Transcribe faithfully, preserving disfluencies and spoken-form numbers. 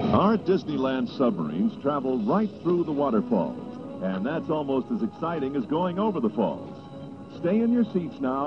Our Disneyland submarines travel right through the waterfalls, and that's almost as exciting as going over the falls. Stay in your seats now.